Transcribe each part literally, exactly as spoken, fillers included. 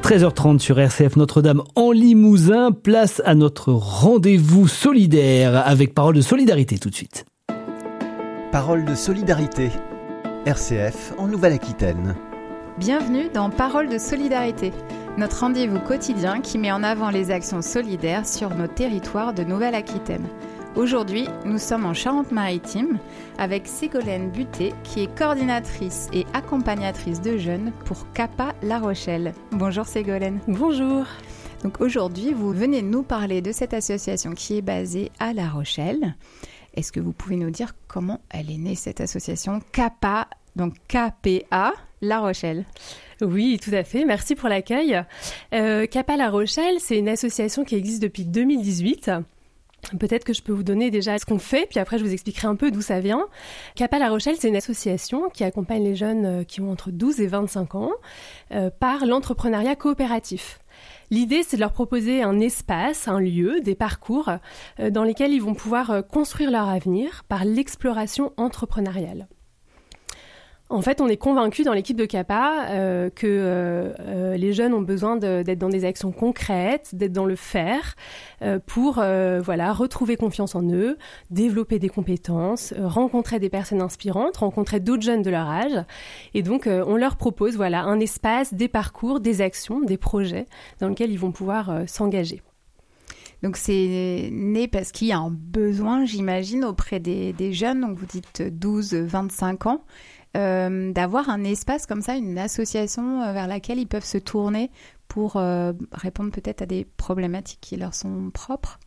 treize heures trente sur R C F Notre-Dame en Limousin. Place à notre rendez-vous solidaire avec Parole de solidarité tout de suite. Parole de solidarité. R C F en Nouvelle-Aquitaine. Bienvenue dans Parole de solidarité, notre rendez-vous quotidien qui met en avant les actions solidaires sur nos territoires de Nouvelle-Aquitaine. Aujourd'hui, nous sommes en Charente-Maritime avec Ségolène Buté, qui est coordinatrice et accompagnatrice de jeunes pour CAPA La Rochelle. Bonjour Ségolène. Bonjour. Donc aujourd'hui, vous venez nous parler de cette association qui est basée à La Rochelle. Est-ce que vous pouvez nous dire comment elle est née, cette association CAPA, donc K P A La Rochelle? Oui, tout à fait. Merci pour l'accueil. Euh, CAPA La Rochelle, c'est une association qui existe depuis deux mille dix-huit. Peut-être que je peux vous donner déjà ce qu'on fait, puis après je vous expliquerai un peu d'où ça vient. CAPA La Rochelle, c'est une association qui accompagne les jeunes qui ont entre douze et vingt-cinq ans euh, par l'entrepreneuriat coopératif. L'idée, c'est de leur proposer un espace, un lieu, des parcours euh, dans lesquels ils vont pouvoir euh, construire leur avenir par l'exploration entrepreneuriale. En fait, on est convaincus dans l'équipe de CAPA euh, que euh, euh, les jeunes ont besoin de, d'être dans des actions concrètes, d'être dans le faire, euh, pour euh, voilà, retrouver confiance en eux, développer des compétences, euh, rencontrer des personnes inspirantes, rencontrer d'autres jeunes de leur âge. Et donc, euh, on leur propose voilà, un espace, des parcours, des actions, des projets dans lesquels ils vont pouvoir euh, s'engager. Donc c'est né parce qu'il y a un besoin, j'imagine, auprès des, des jeunes, donc vous dites douze à vingt-cinq ans, euh, d'avoir un espace comme ça, une association vers laquelle ils peuvent se tourner pour euh, répondre peut-être à des problématiques qui leur sont propres.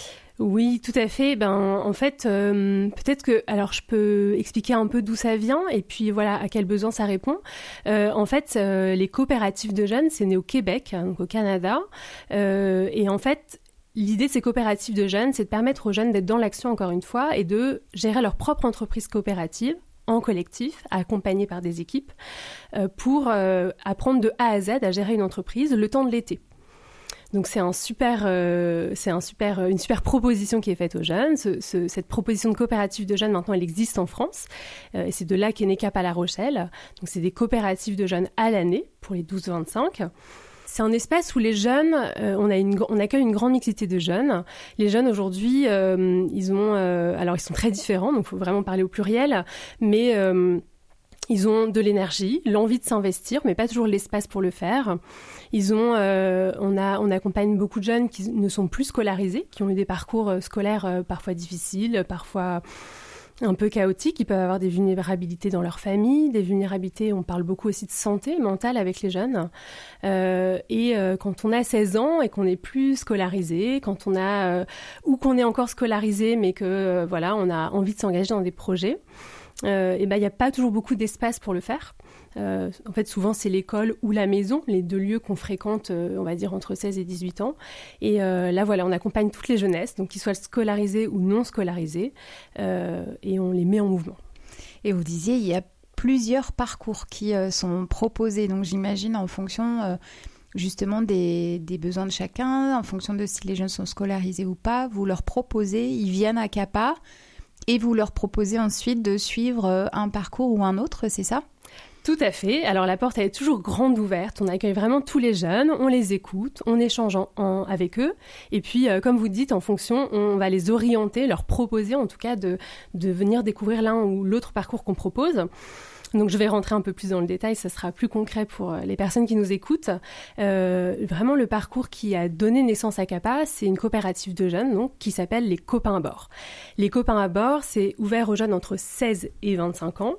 Oui, tout à fait. Ben, en fait, euh, peut-être que, alors je peux expliquer un peu d'où ça vient et puis voilà à quel besoin ça répond. Euh, en fait, euh, les coopératives de jeunes, c'est né au Québec, donc au Canada, euh, et en fait, l'idée de ces coopératives de jeunes, c'est de permettre aux jeunes d'être dans l'action encore une fois et de gérer leur propre entreprise coopérative en collectif, accompagnés par des équipes, euh, pour euh, apprendre de A à Z à gérer une entreprise le temps de l'été. Donc c'est un super, euh, c'est un super, une super proposition qui est faite aux jeunes. Ce, ce, cette proposition de coopérative de jeunes, maintenant, elle existe en France. Euh, et c'est de là qu'est né CAPA La Rochelle. Donc c'est des coopératives de jeunes à l'année pour les douze à vingt-cinq. C'est un espace où les jeunes, euh, on, a une, on accueille une grande mixité de jeunes. Les jeunes aujourd'hui, euh, ils ont, euh, alors ils sont très différents, donc il faut vraiment parler au pluriel, mais euh, ils ont de l'énergie, l'envie de s'investir, mais pas toujours l'espace pour le faire. Ils ont, euh, on, a, on accompagne beaucoup de jeunes qui ne sont plus scolarisés, qui ont eu des parcours scolaires euh, parfois difficiles, parfois un peu chaotiques. Ils peuvent avoir des vulnérabilités dans leur famille, des vulnérabilités, on parle beaucoup aussi de santé mentale avec les jeunes. Euh, et euh, quand on a seize ans et qu'on n'est plus scolarisé, quand on a, euh, ou qu'on est encore scolarisé, mais que euh, voilà, on a envie de s'engager dans des projets, euh, et ben, il n'y a pas toujours beaucoup d'espace pour le faire. Euh, en fait, souvent, c'est l'école ou la maison, les deux lieux qu'on fréquente, euh, on va dire, entre seize et dix-huit ans. Et euh, là, voilà, on accompagne toutes les jeunesses, donc qu'ils soient scolarisés ou non scolarisés, euh, et on les met en mouvement. Et vous disiez, il y a plusieurs parcours qui euh, sont proposés, donc j'imagine en fonction euh, justement des, des besoins de chacun, en fonction de si les jeunes sont scolarisés ou pas. Vous leur proposez, ils viennent à CAPA, et vous leur proposez ensuite de suivre un parcours ou un autre, c'est ça ? Tout à fait. Alors la porte elle est toujours grande ouverte. On accueille vraiment tous les jeunes, on les écoute, on échange en, en, avec eux. Et puis, euh, comme vous dites, en fonction, on va les orienter, leur proposer en tout cas de, de venir découvrir l'un ou l'autre parcours qu'on propose. Donc je vais rentrer un peu plus dans le détail, ça sera plus concret pour les personnes qui nous écoutent. Euh, vraiment le parcours qui a donné naissance à CAPA, c'est une coopérative de jeunes donc, qui s'appelle les Copains à bord. Les Copains à bord, c'est ouvert aux jeunes entre seize et vingt-cinq ans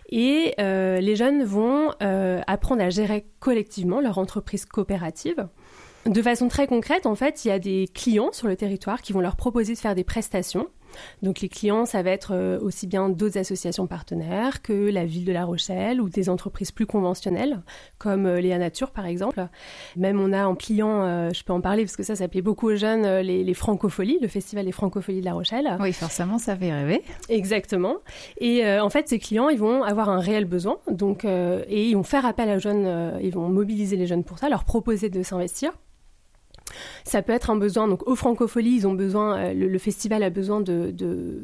et euh, les jeunes vont euh, apprendre à gérer collectivement leur entreprise coopérative. De façon très concrète, en fait, il y a des clients sur le territoire qui vont leur proposer de faire des prestations. Donc les clients, ça va être aussi bien d'autres associations partenaires que la ville de La Rochelle ou des entreprises plus conventionnelles, comme Léa Nature par exemple. Même on a en client, euh, je peux en parler parce que ça, ça plaît beaucoup aux jeunes, les, les Francopholies, le festival des Francopholies de La Rochelle. Oui, forcément, ça fait rêver. Exactement. Et euh, en fait, ces clients, ils vont avoir un réel besoin, donc euh, et ils vont faire appel aux jeunes, euh, ils vont mobiliser les jeunes pour ça, leur proposer de s'investir. Ça peut être un besoin, donc aux Francopholies, ils ont besoin, euh, le, le festival a besoin de, de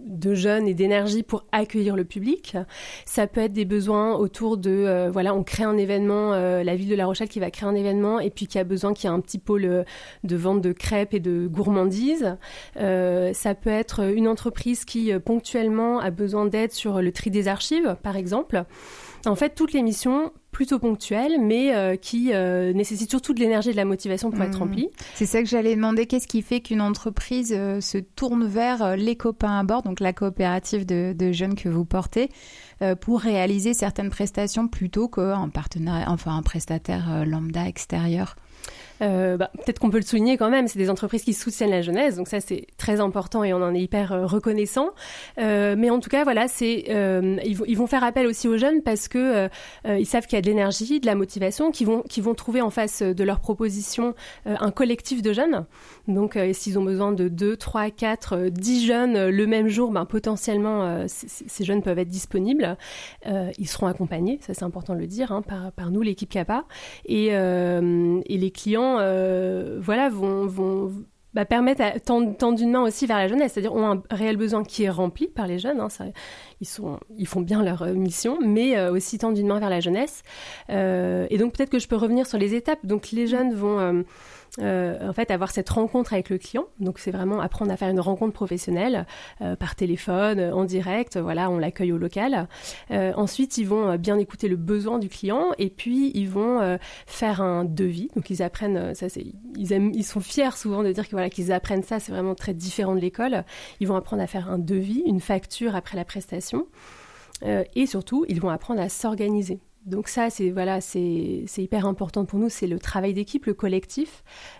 de jeunes et d'énergie pour accueillir le public. Ça peut être des besoins autour de, euh, voilà, on crée un événement, euh, la ville de La Rochelle qui va créer un événement et puis qui a besoin qu'il y ait un petit pôle de vente de crêpes et de gourmandises. Euh, ça peut être une entreprise qui euh, ponctuellement a besoin d'aide sur le tri des archives, par exemple. En fait, toutes les missions plutôt ponctuelles, mais euh, qui euh, nécessitent surtout de l'énergie et de la motivation pour mmh. être remplies. C'est ça que j'allais demander. Qu'est-ce qui fait qu'une entreprise euh, se tourne vers euh, les copains à bord, donc la coopérative de, de jeunes que vous portez, euh, pour réaliser certaines prestations plutôt qu'un partenaire, enfin un prestataire euh, lambda extérieur? Euh, bah, peut-être qu'on peut le souligner quand même, c'est des entreprises qui soutiennent la jeunesse, donc ça c'est très important et on en est hyper euh, reconnaissant. Euh, mais en tout cas, voilà, c'est euh, ils, ils vont faire appel aussi aux jeunes parce que euh, ils savent qu'il y a de l'énergie, de la motivation, qu'ils vont qu'ils vont trouver en face de leur proposition euh, un collectif de jeunes. Donc euh, s'ils ont besoin de deux, trois, quatre, dix jeunes euh, le même jour, ben potentiellement euh, c- ces jeunes peuvent être disponibles. Euh, ils seront accompagnés, ça c'est important de le dire, hein, par par nous l'équipe CAPA et euh, et les clients. Euh, voilà, vont, vont bah, permettre à tendre, tendre une main aussi vers la jeunesse, c'est-à-dire ont un réel besoin qui est rempli par les jeunes. Hein, ça, ils, sont, ils font bien leur euh, mission, mais euh, aussi tendre une main vers la jeunesse. Euh, et donc peut-être que je peux revenir sur les étapes. Donc les jeunes vont euh, euh, en fait avoir cette rencontre avec le client. Donc c'est vraiment apprendre à faire une rencontre professionnelle euh, par téléphone, en direct. Voilà, on l'accueille au local. Euh, ensuite, ils vont bien écouter le besoin du client et puis ils vont euh, faire un devis. Donc ils apprennent, ça c'est, ils aiment, ils sont fiers souvent de dire que voilà qu'ils apprennent ça. C'est vraiment très différent de l'école. Ils vont apprendre à faire un devis, une facture après la prestation, euh, et surtout ils vont apprendre à s'organiser. Donc ça, c'est, voilà, c'est, c'est hyper important pour nous, c'est le travail d'équipe, le collectif.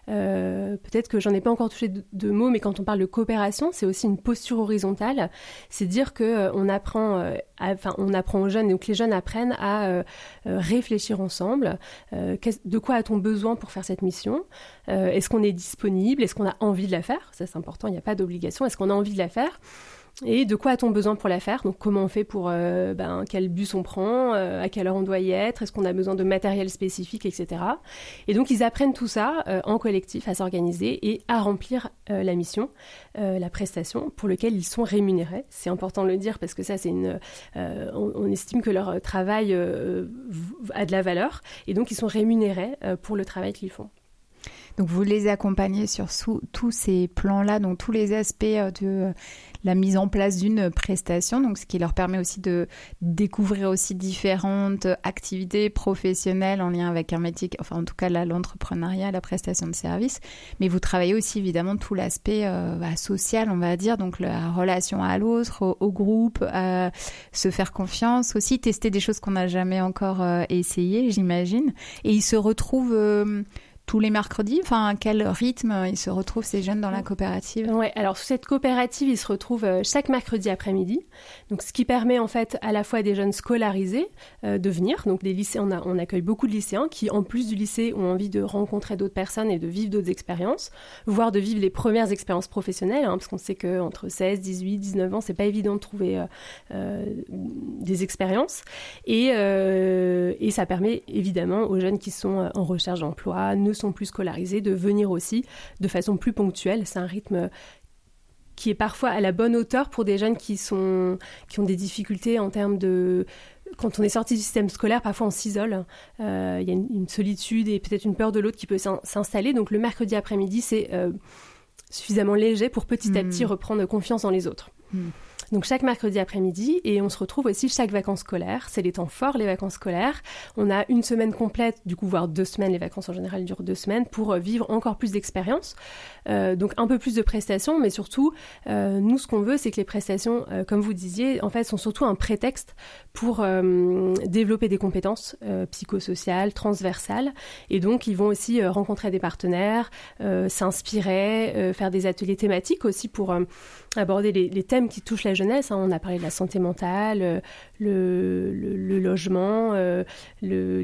Euh, peut-être que j'en ai pas encore touché de, de mots, mais quand on parle de coopération, c'est aussi une posture horizontale. C'est dire que euh, on apprend, euh, à, enfin, on apprend aux jeunes, donc les jeunes apprennent à euh, euh, réfléchir ensemble. Euh, de quoi a-t-on besoin pour faire cette mission ? euh, Est-ce qu'on est disponible ? Est-ce qu'on a envie de la faire ? Ça, c'est important, il n'y a pas d'obligation. Est-ce qu'on a envie de la faire ? Et de quoi a-t-on besoin pour la faire ? Donc comment on fait pour euh, ben, quel bus on prend, euh, à quelle heure on doit y être, est-ce qu'on a besoin de matériel spécifique, et cetera. Et donc ils apprennent tout ça euh, en collectif à s'organiser et à remplir euh, la mission, euh, la prestation pour laquelle ils sont rémunérés. C'est important de le dire parce que ça c'est une, euh, on, on estime que leur travail euh, a de la valeur et donc ils sont rémunérés euh, pour le travail qu'ils font. Donc vous les accompagnez sur sous, tous ces plans-là, donc tous les aspects de la mise en place d'une prestation, donc ce qui leur permet aussi de découvrir aussi différentes activités professionnelles en lien avec un métier, enfin en tout cas là l'entrepreneuriat, la prestation de service. Mais vous travaillez aussi évidemment tout l'aspect euh, bah, social, on va dire, donc la relation à l'autre, au, au groupe, euh, se faire confiance, aussi tester des choses qu'on n'a jamais encore euh, essayées, j'imagine. Et ils se retrouvent euh, tous les mercredis, enfin, à quel rythme ils se retrouvent ces jeunes dans la coopérative ? Ouais, alors sous cette coopérative, ils se retrouvent chaque mercredi après-midi. Donc, ce qui permet en fait à la fois des jeunes scolarisés euh, de venir. Donc, des lycéens, on, a, on accueille beaucoup de lycéens qui, en plus du lycée, ont envie de rencontrer d'autres personnes et de vivre d'autres expériences, voire de vivre les premières expériences professionnelles, hein, parce qu'on sait qu'entre seize, dix-huit, dix-neuf ans, c'est pas évident de trouver euh, euh, des expériences. Et, euh, et ça permet évidemment aux jeunes qui sont en recherche d'emploi, ne sont plus scolarisés, de venir aussi de façon plus ponctuelle. C'est un rythme qui est parfois à la bonne hauteur pour des jeunes qui, sont, qui ont des difficultés en termes de... Quand on est sorti du système scolaire, parfois on s'isole. Euh, il y a une, une solitude et peut-être une peur de l'autre qui peut s'in- s'installer. Donc le mercredi après-midi, c'est euh, suffisamment léger pour petit mmh. à petit reprendre confiance en les autres. Mmh. Donc chaque mercredi après-midi, et on se retrouve aussi chaque vacances scolaires. C'est les temps forts, les vacances scolaires. On a une semaine complète, du coup, voire deux semaines. Les vacances en général durent deux semaines pour vivre encore plus d'expériences. Euh, donc un peu plus de prestations, mais surtout, euh, nous, ce qu'on veut, c'est que les prestations, euh, comme vous disiez, en fait, sont surtout un prétexte pour euh, développer des compétences euh, psychosociales, transversales. Et donc, ils vont aussi euh, rencontrer des partenaires, euh, s'inspirer, euh, faire des ateliers thématiques aussi pour euh, aborder les, les thèmes qui touchent la jeunesse. Hein. On a parlé de la santé mentale, le, le, le logement, euh, le,